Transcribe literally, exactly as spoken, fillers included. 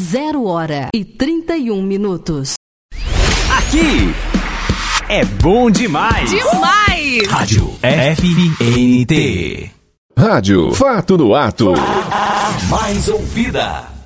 Zero hora e trinta e um minutos. Aqui é bom demais. Demais! Rádio F N T. Rádio Fato no Ato. A mais ouvida.